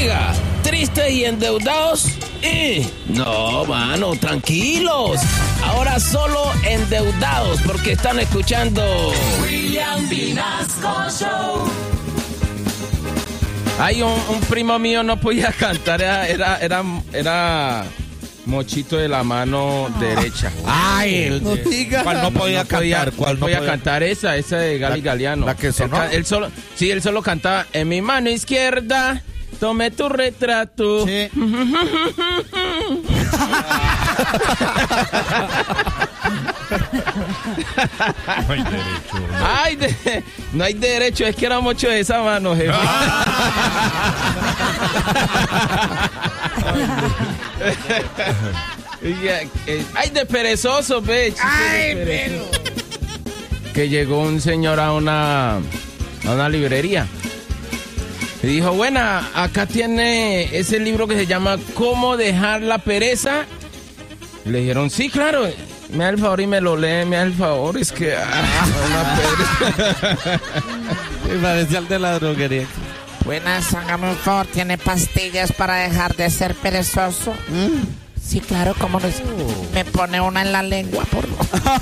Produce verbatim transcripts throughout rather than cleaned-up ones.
Oiga, tristes y endeudados. Eh, no, mano, tranquilos. Ahora solo endeudados porque están escuchando William Vinasco Show. Hay un, un primo mío no podía cantar, era, era, era, era mochito de la mano derecha. Ay, el, No diga. ¿cuál no podía No podía, cantar? ¿Cuál no no podía podía cantar esa, esa de Gali La- Galeano. la que sonó. Él, ca- él solo, sí, él solo cantaba en mi mano izquierda. Tomé tu retrato. Sí. No hay derecho. No. Ay, de- no hay derecho, es que era mucho de esa mano, jefe. Ya, eh, Ay, de perezoso, ve. chico, de perezoso. Que llegó un señor a una, a una librería. Y dijo, buena, acá tiene ese libro que se llama ¿Cómo dejar la pereza? Y le dijeron, sí, claro. Me da el favor y me lo lee, me da el favor. Es que... ah, una pereza. Me parecía el de la droguería. Buenas, hágame un favor, ¿tiene pastillas para dejar de ser perezoso? Sí, claro, ¿cómo no es? Me pone una en la lengua, por favor.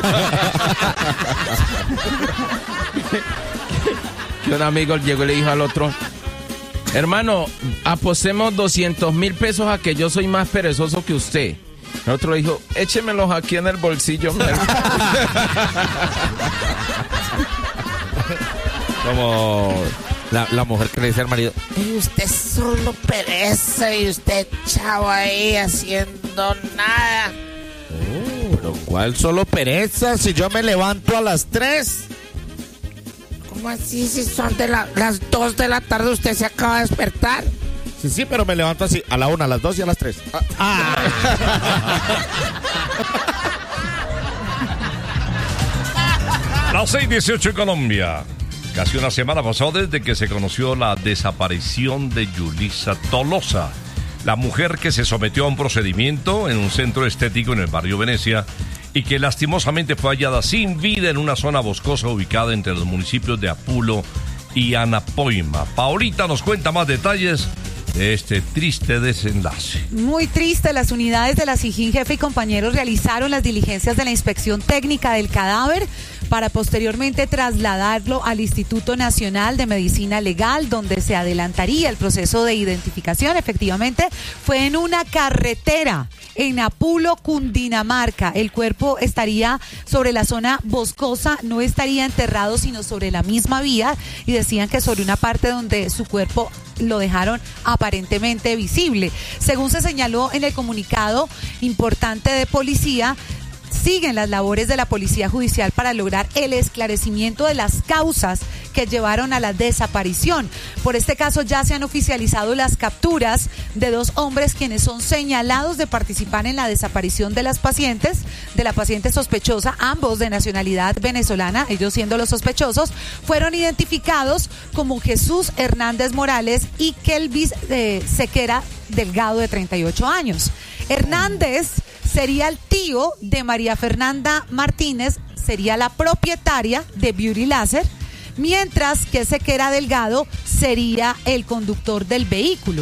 Que un amigo llegó y le dijo al otro, hermano, apostemos doscientos mil pesos a que yo soy más perezoso que usted. El otro le dijo, échemelos aquí en el bolsillo. Como la, la mujer que le dice al marido, Y usted solo pereza y usted chavo ahí haciendo nada. pero ¿cuál solo pereza? Si yo me levanto a las tres. ¿Cómo así? Si son de la- las dos de la tarde, usted se acaba de despertar. Sí, sí, pero me levanto así, a la una, a las dos y a las tres. Ah. Las seis dieciocho en Colombia. Casi una semana pasó desde que se conoció la desaparición de Yulisa Tolosa, la mujer que se sometió a un procedimiento en un centro estético en el barrio Venecia y que lastimosamente fue hallada sin vida en una zona boscosa ubicada entre los municipios de Apulo y Anapoima. Paulita nos cuenta más detalles de este triste desenlace. Muy triste, las unidades de la SIJIN, jefe y compañeros, realizaron las diligencias de la inspección técnica del cadáver para posteriormente trasladarlo al Instituto Nacional de Medicina Legal, donde se adelantaría el proceso de identificación. Efectivamente, fue en una carretera en Apulo, Cundinamarca. El cuerpo estaría sobre la zona boscosa, no estaría enterrado, sino sobre la misma vía, y decían que sobre una parte donde su cuerpo lo dejaron aparentemente visible. Según se señaló en el comunicado importante de policía, siguen las labores de la Policía Judicial para lograr el esclarecimiento de las causas que llevaron a la desaparición. Por este caso ya se han oficializado las capturas de dos hombres quienes son señalados de participar en la desaparición de las pacientes, de la paciente sospechosa, ambos de nacionalidad venezolana, ellos siendo los sospechosos, fueron identificados como Jesús Hernández Morales y Kelvis eh, Sequera Delgado, de treinta y ocho años. Hernández sería el tío de María Fernanda Martínez, sería la propietaria de Beauty Láser, mientras que Sequera Delgado sería el conductor del vehículo.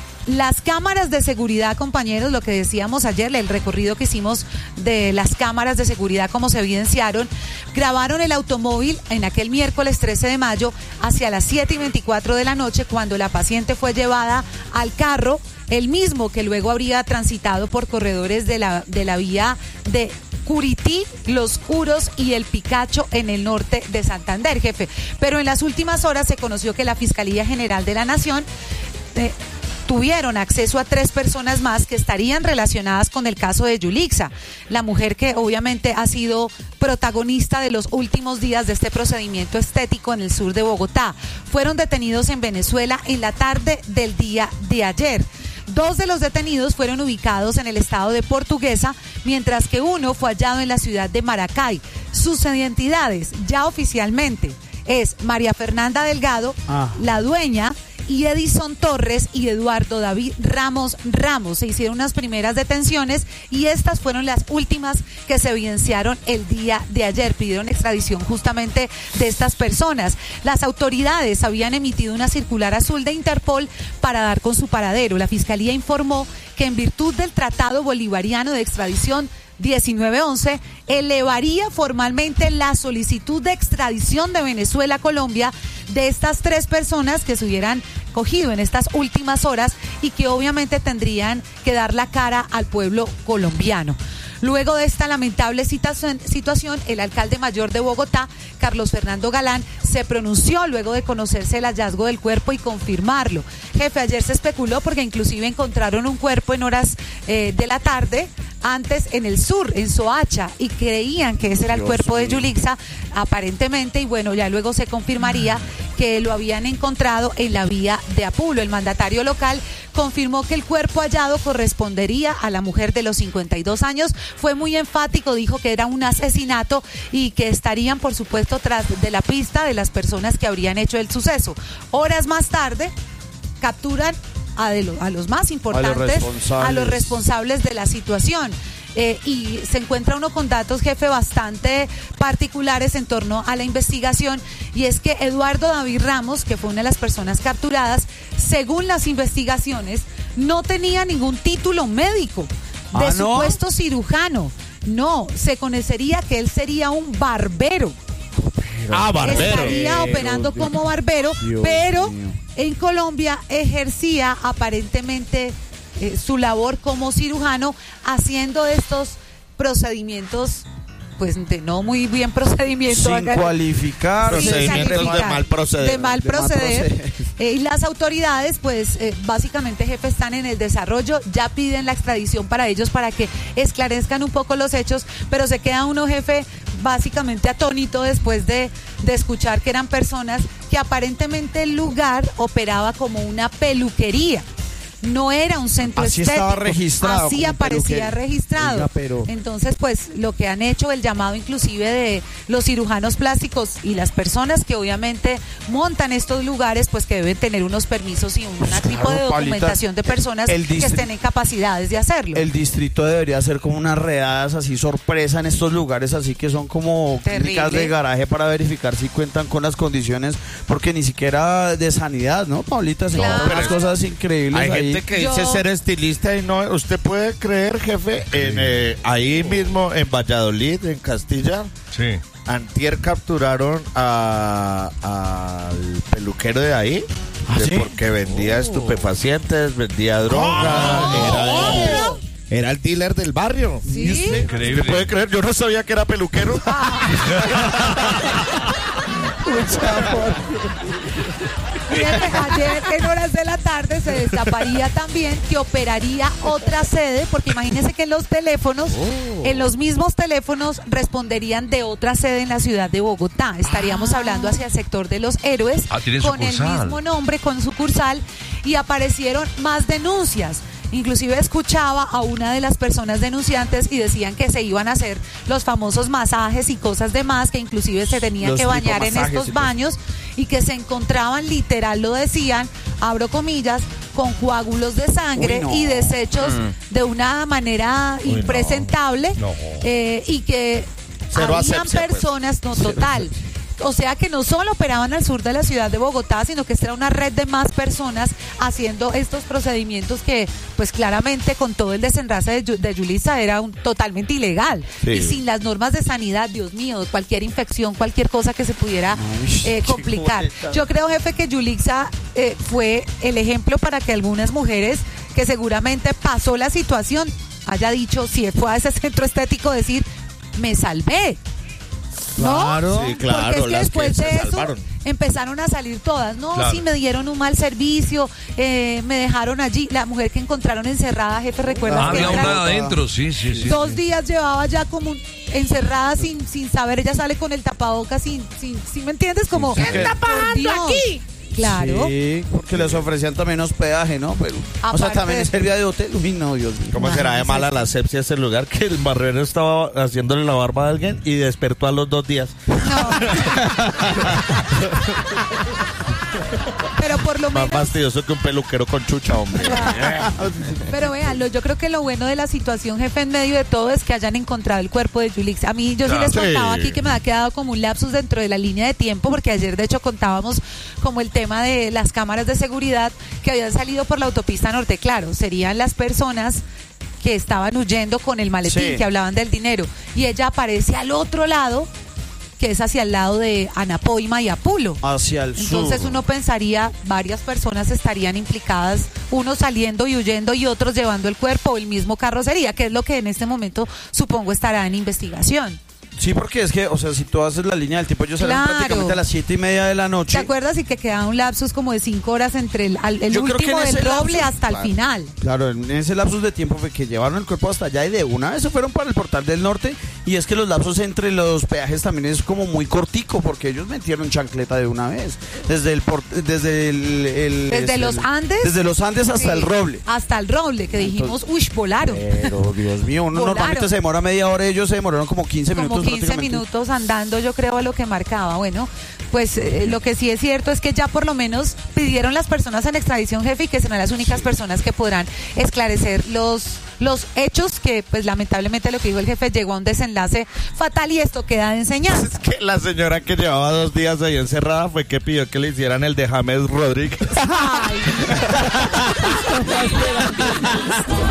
Las cámaras de seguridad, compañeros, lo que decíamos ayer, el recorrido que hicimos de las cámaras de seguridad, como se evidenciaron, grabaron el automóvil en aquel miércoles trece de mayo hacia las siete y veinticuatro de la noche, cuando la paciente fue llevada al carro, el mismo que luego habría transitado por corredores de la, de la vía de Curití, Los Curos y El Picacho en el norte de Santander, jefe. Pero en las últimas horas se conoció que la Fiscalía General de la Nación eh, tuvieron acceso a tres personas más que estarían relacionadas con el caso de Yulixa, la mujer que obviamente ha sido protagonista de los últimos días de este procedimiento estético en el sur de Bogotá. Fueron detenidos en Venezuela en la tarde del día de ayer. Dos de los detenidos fueron ubicados en el estado de Portuguesa, mientras que uno fue hallado en la ciudad de Maracay. Sus identidades ya oficialmente es María Fernanda Delgado, Ah. la dueña, y Edison Torres y Eduardo David Ramos Ramos. Se hicieron unas primeras detenciones y estas fueron las últimas que se evidenciaron el día de ayer. Pidieron extradición justamente de estas personas. Las autoridades habían emitido una circular azul de Interpol para dar con su paradero. La Fiscalía informó que en virtud del Tratado Bolivariano de Extradición diecinueve once, elevaría formalmente la solicitud de extradición de Venezuela a Colombia de estas tres personas que se hubieran cogido en estas últimas horas y que obviamente tendrían que dar la cara al pueblo colombiano. Luego de esta lamentable situación, el alcalde mayor de Bogotá, Carlos Fernando Galán, se pronunció luego de conocerse el hallazgo del cuerpo y confirmarlo. Jefe, ayer se especuló porque inclusive encontraron un cuerpo en horas eh, de la tarde, antes en el sur, en Soacha, y creían que ese era el cuerpo de Yulixa, aparentemente, y bueno, ya luego se confirmaría que lo habían encontrado en la vía de Apulo. El mandatario local confirmó que el cuerpo hallado correspondería a la mujer de los cincuenta y dos años. Fue muy enfático, dijo que era un asesinato y que estarían, por supuesto, tras de la pista de las personas que habrían hecho el suceso. Horas más tarde, capturan a, de lo, a los más importantes, a los responsables, a los responsables de la situación. Eh, y se encuentra uno con datos, jefe, bastante particulares en torno a la investigación, y es que Eduardo David Ramos, que fue una de las personas capturadas, según las investigaciones, no tenía ningún título médico de ¿Ah, no? supuesto cirujano. No, se conocería que él sería un barbero. Ah, barbero. Estaría operando como barbero, Dios pero mío. en Colombia ejercía aparentemente eh, su labor como cirujano, haciendo estos procedimientos, pues de no muy bien procedimiento. Sin acá, cualificar. sin Procedimientos de calificar, mal proceder. De mal De mal proceder. proceder. Eh, y las autoridades, pues eh, básicamente, jefe, están en el desarrollo, ya piden la extradición para ellos para que esclarezcan un poco los hechos, pero se queda uno, jefe, básicamente atónito después de, de escuchar que eran personas que aparentemente el lugar operaba como una peluquería. No era un centro Así estético. estaba registrado, Así como aparecía peluquería. registrado. Oiga, pero- Entonces, pues, lo que han hecho, el llamado inclusive de los cirujanos plásticos y las personas que obviamente montan estos lugares, pues que deben tener unos permisos y un Pues tipo claro, de documentación Paulita, de personas el que distri- estén en capacidades de hacerlo. El distrito debería hacer como unas redadas así sorpresa en estos lugares, así que son como Terrible. clínicas de garaje para verificar si cuentan con las condiciones, porque ni siquiera de sanidad, ¿no, Paulita? Se Claro. encuentran unas cosas increíbles Hay ahí. gente que Yo- dice ser estilista y no. ¿Usted puede creer, jefe? En, eh, ahí mismo en Valladolid, en Castilla, Sí. antier capturaron a- al peluquero de ahí. ¿Ah, de- sí? Porque vendía estupefacientes, vendía droga. Era, el, era el dealer del barrio. ¿Sí? ¿Y usted? Increíble. ¿Usted puede creer? Yo no sabía que era peluquero. Fíjate, ayer en horas de la tarde se destaparía también que operaría otra sede, porque imagínense que en los teléfonos, Oh. en los mismos teléfonos responderían de otra sede en la ciudad de Bogotá. Estaríamos hablando hacia el sector de Los Héroes, Ah, tiene con el sucursal. mismo nombre, con sucursal, y aparecieron más denuncias. Inclusive escuchaba a una de las personas denunciantes y decían que se iban a hacer los famosos masajes y cosas demás, que inclusive se tenían Los que bañar en lipomasajes estos y todo. baños y que se encontraban, literal lo decían, abro comillas, con coágulos de sangre Uy, no. y desechos Mm. de una manera Uy, no. impresentable, No. eh, y que Cero habían asepsia, pues. personas, no, total. O sea que no solo operaban al sur de la ciudad de Bogotá, sino que esta era una red de más personas haciendo estos procedimientos que, pues claramente con todo el desenlace de, Yu- de Yulisa era un, totalmente ilegal. Sí. Y sin las normas de sanidad, Dios mío, cualquier infección, cualquier cosa que se pudiera Uy, eh, qué complicar. boleta. Yo creo, jefe, que Yulisa eh, fue el ejemplo para que algunas mujeres que seguramente pasó la situación haya dicho, si fue a ese centro estético, decir, me salvé. ¿No? Claro. Sí, claro, Porque es que las después que de se eso salvaron. empezaron a salir todas. No, Claro. sí, me dieron un mal servicio, eh, me dejaron allí. La mujer que encontraron encerrada, jefe, ¿recuerdas Ah, que había entraron? una adentro, sí, sí, sí. Dos sí. días llevaba ya como un- encerrada sin, sin saber, ella sale con el tapabocas sin, sin, ¿sí me entiendes? Como, sí, sí. ¿qué está pasando aquí? Claro. Sí, porque les ofrecían también hospedaje, ¿no? Pero, o Aparte sea, también de- servía de hotel. Uy, no, Dios mío. ¿Cómo será de Imagínese. mala la asepsia ese lugar que el barbero estaba haciéndole la barba a alguien y despertó a los dos días? No. Pero por lo Más menos. fastidioso que un peluquero con chucha, hombre. Pero véanlo, yo creo que lo bueno de la situación, jefe, en medio de todo es que hayan encontrado el cuerpo de Yulix. A mí, yo sí Claro. les contaba Sí. aquí que me ha quedado como un lapsus dentro de la línea de tiempo, porque ayer de hecho contábamos como el tema de las cámaras de seguridad que habían salido por la autopista norte. Claro, serían las personas que estaban huyendo con el maletín, Sí. que hablaban del dinero. Y ella aparece al otro lado, que es hacia el lado de Anapoima y Apulo. Hacia el sur. Entonces uno pensaría, varias personas estarían implicadas, unos saliendo y huyendo y otros llevando el cuerpo, o el mismo carro sería, que es lo que en este momento supongo estará en investigación. Sí, porque es que, o sea, si tú haces la línea del tiempo, ellos salen Claro. prácticamente a las siete y media de la noche. ¿Te acuerdas? Y que queda un lapsus como de cinco horas entre el, al- el Yo creo que último en del ese roble lapsus- hasta claro. el final. Claro, en ese lapsus de tiempo fue que llevaron el cuerpo hasta allá y de una vez se fueron para el Portal del Norte. Y es que los lapsos entre los peajes también es como muy cortico, porque ellos metieron chancleta de una vez. Desde el por- desde el, el- Desde es los el- Andes. Desde los Andes hasta Sí, el Roble. Hasta el roble, que dijimos, uy, volaron. Pero Dios mío, uno Volaron. normalmente se demora media hora, ellos se demoraron como quince minutos. Como quince prácticamente. minutos andando, yo creo, a lo que marcaba. Bueno, pues eh, lo que sí es cierto es que ya por lo menos pidieron las personas en extradición, jefe, y que serán las únicas personas que podrán esclarecer los los hechos, que pues lamentablemente lo que dijo el jefe llegó a un desenlace fatal y esto queda de enseñanza. Es que la señora que llevaba dos días ahí encerrada fue que pidió que le hicieran el de James Rodríguez. Ay.